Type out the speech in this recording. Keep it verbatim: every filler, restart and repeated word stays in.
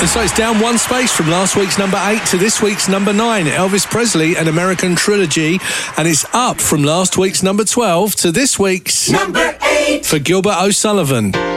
And so it's down one space from last week's number eight to this week's number nine, Elvis Presley, An American Trilogy. And it's up from last week's number twelve to this week's number eight for Gilbert O'Sullivan.